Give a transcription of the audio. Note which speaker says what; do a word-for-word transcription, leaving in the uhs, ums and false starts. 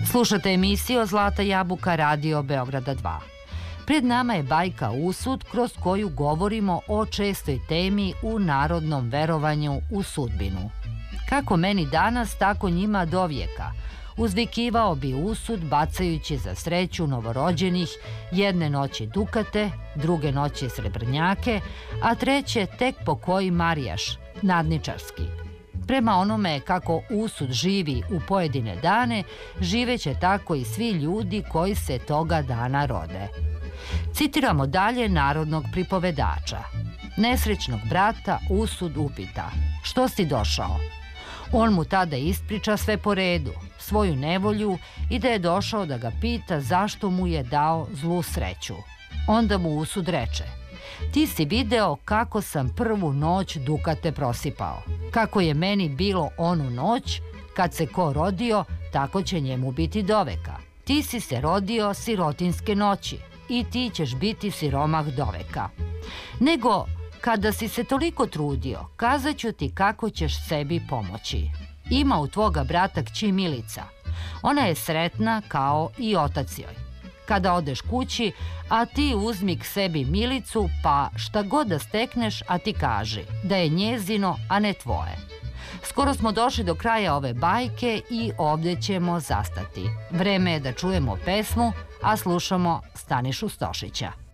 Speaker 1: Slušate emisiju Zlata jabuka Radio Beograda dva. Pred nama je bajka Usud, kroz koju govorimo o čestoj temi u narodnom verovanju u sudbinu. Kako meni danas, tako njima dovijeka, uzvikivao bi Usud bacajući za sreću novorođenih jedne noći dukate, druge noći srebrnjake, a treće tek po koji marijaš, nadničarski. Prema onome kako Usud živi u pojedine dane, živeće tako i svi ljudi koji se toga dana rode. Citiramo dalje narodnog pripovedača. Nesrećnog brata Usud upita: "Što si došao?" On mu tada ispriča sve po redu, svoju nevolju i da je došao da ga pita zašto mu je dao zlu sreću. Onda mu Usud reče: "Ti si video kako sam prvu noć dukate prosipao. Kako je meni bilo onu noć, kad se ko rodio, tako će njemu biti doveka. Ti si se rodio sirotinske noći i ti ćeš biti siromah doveka. Nego, kada si se toliko trudio, kazat ću ti kako ćeš sebi pomoći. Ima u tvoga brata kći Milica. Ona je sretna kao i otac joj. Kada odeš kući, a ti uzmi k sebi Milicu, pa šta god da stekneš, a ti kaži da je njezino, a ne tvoje." Skoro smo došli do kraja ove bajke i ovdje ćemo zastati. Vreme je da čujemo pesmu, a slušamo Stanišu Stošića.